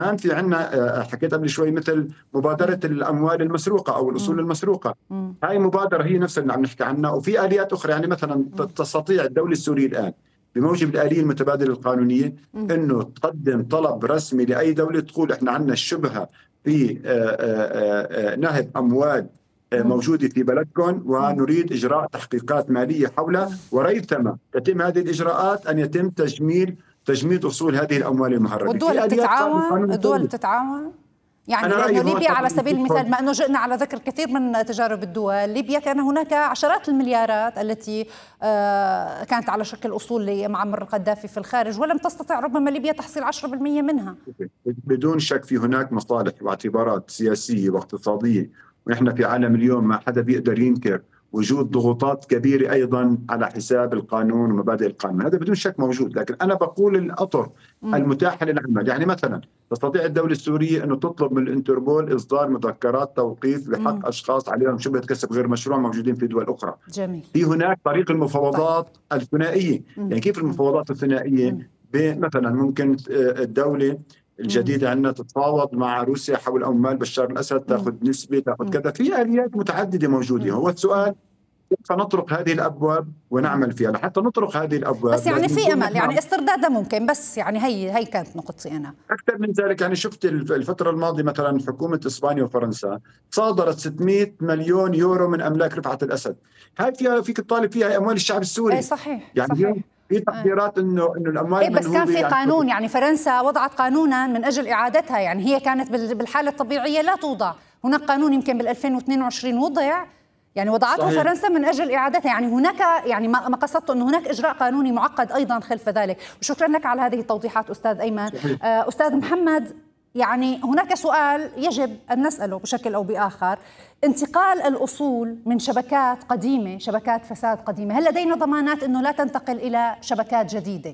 كمان في عندنا حكيت قبل شوي مثل مبادرة الأموال المسروقة أو الأصول المسروقة. هاي مبادرة هي نفسها اللي عم نحكي عنها، وفي آليات أخرى. يعني مثلا تستطيع الدولة السورية الآن بموجب الآلية المتبادلة القانونية أنه تقدم طلب رسمي لأي دولة تقول إحنا عندنا الشبهة في نهب أموال موجودة في بلدكم ونريد إجراء تحقيقات مالية حولها، وريثما تتم هذه الإجراءات أن يتم تجميد أصول هذه الأموال المهربة. والدول بتتعاون يعني لأنه ليبيا على سبيل المثال، ما أنه جئنا على ذكر كثير من تجارب الدول، ليبيا كان هناك عشرات المليارات التي كانت على شكل أصول لمعمر القذافي في الخارج، ولم تستطع ربما ليبيا تحصيل 10% منها. بدون شك في هناك مصالح واعتبارات سياسية واقتصادية، ونحن في عالم اليوم ما حدا بيقدر ينكر وجود ضغوطات كبيرة أيضا على حساب القانون ومبادئ القانون، هذا بدون شك موجود. لكن أنا بقول الأطر المتاحة للعمل، يعني مثلا تستطيع الدولة السورية أنه تطلب من الانتربول إصدار مذكرات توقيف بحق أشخاص عليهم شبهة كسب غير مشروع موجودين في دول أخرى. جميل. في هناك طريق المفاوضات الثنائية. يعني كيف المفاوضات الثنائية؟ مثلا ممكن الدولة الجديدة عندنا تتفاوض مع روسيا حول أموال بشار الأسد، تأخذ نسبة، تأخذ كذا، في آليات متعددة موجودة. هو السؤال كيف نطرق هذه الأبواب ونعمل فيها. لحتى نطرق هذه الأبواب بس يعني في أمل، يعني استردادها ممكن، بس يعني هي كانت نقطتي أنا. أكثر من ذلك، يعني شفت الفترة الماضية مثلا حكومة إسبانيا وفرنسا صادرت 600 مليون يورو من أملاك رفعت الأسد. هاي فيها فيك تطالب فيها أموال الشعب السوري. صحيح. يعني صحيح. في تقديرات انه الاموال بس كان في قانون، يعني فرنسا وضعت قانونا من اجل اعادتها، يعني هي كانت بالحاله الطبيعيه لا توضع، هناك قانون يمكن بال 2022 وضع، يعني وضعته صحيح. فرنسا من اجل اعادتها، يعني هناك يعني ما قصدته انه هناك اجراء قانوني معقد ايضا خلف ذلك. وشكرا لك على هذه التوضيحات استاذ ايمن. استاذ محمد، يعني هناك سؤال يجب أن نسأله بشكل أو بآخر، انتقال الأصول من شبكات قديمة، شبكات فساد قديمة، هل لدينا ضمانات أنه لا تنتقل إلى شبكات جديدة؟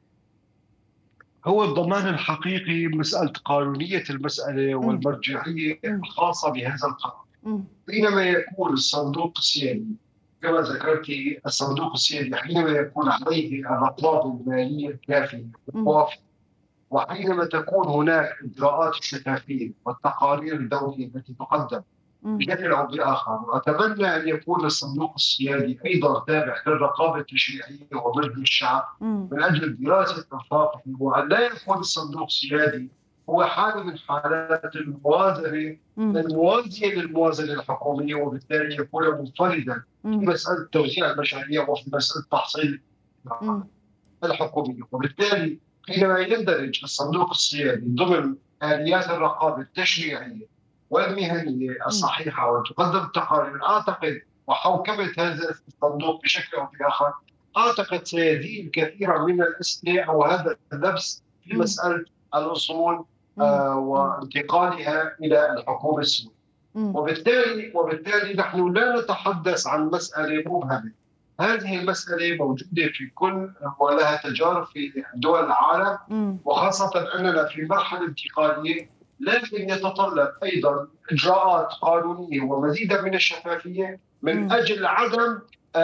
هو الضمان الحقيقي مسألة قانونية المسألة والمرجعية الخاصة بهذا القانون. حينما يكون الصندوق السيادي كما ذكرتي، الصندوق السيادي حينما يكون عليه الرقابة المالية الكافية وحينما تكون هناك إجراءات الشفافية والتقارير الدورية التي تقدم بشكل أو بآخر، وأتمنى أن يكون الصندوق السيادي أيضا تابع للرقابة التشريعية ومجلس الشعب من أجل دراسة إنفاقه، وأن لا يكون الصندوق السيادي هو حالة من حالات الموازنة الموازية للموازنة الحكومية، وبالتالي يكون منفردا في مسألة توزيع المشاريع وفي مسألة تحصيل الحكومية. وبالتالي حينما يندرج الصندوق السيادي ضمن آليات الرقابة التشريعية والمهنية الصحيحة وتقدم التقارير، أعتقد وحوكمة هذا الصندوق بشكل أو بآخر، أعتقد سيزيل كثيرا من الأسئلة أو هذا اللبس في مسألة الأصول وانتقالها إلى الحكومة السورية. وبالتالي نحن لا نتحدث عن مسألة مبهمة. هذه المسألة موجودة في كل ولها تجارب في دول العالم، وخاصة أننا في مرحلة انتقالية، لكن يتطلب أيضا إجراءات قانونية ومزيدا من الشفافية من أجل عدم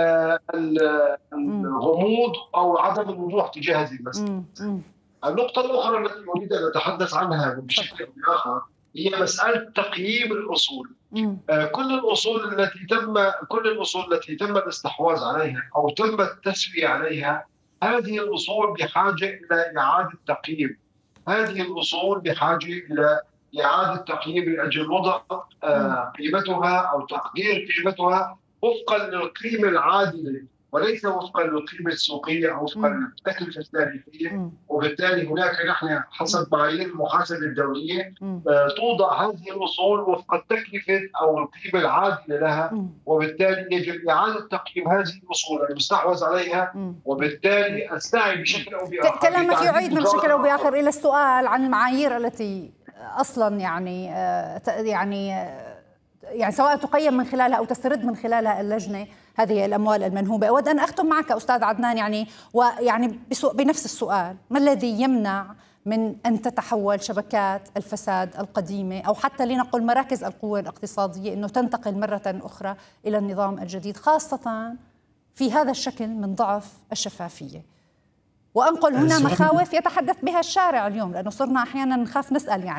الغموض أو عدم الوضوح تجاه هذه المسألة. النقطة الأخرى التي أريد أن أتحدث عنها بشكل آخر هي مسألة تقييم الأصول. كل الأصول التي تم الاستحواذ عليها أو تم التسوية عليها، هذه الأصول بحاجة إلى إعادة تقييم. هذه الأصول بحاجة إلى إعادة تقييم من أجل وضع قيمتها أو تقدير قيمتها وفقا للقيمة العادلة وليس وفقا للقيمة السوقية أو وفقا للتكلفة التاريخية. وبالتالي هناك نحن حسب معايير المحاسبة الدولية توضع هذه الأصول وفق التكلفة أو القيمة العادلة لها، وبالتالي يجب إعادة تقييم هذه الأصول المستحوذ عليها، وبالتالي السعي بشكل أو بآخر. كلامك يعيدنا بشكل أو بآخر إلى السؤال عن المعايير التي أصلا يعني سواء تقيم من خلالها أو تسترد من خلالها اللجنة هذه الأموال المنهوبة. أود أن أختم معك أستاذ عدنان، بنفس السؤال، ما الذي يمنع من أن تتحول شبكات الفساد القديمة أو حتى لنقل مراكز القوة الاقتصادية أنه تنتقل مرة أخرى إلى النظام الجديد، خاصة في هذا الشكل من ضعف الشفافية؟ وأنقل هنا مخاوف يتحدث بها الشارع اليوم، لأنه صرنا أحيانا نخاف نسأل يعني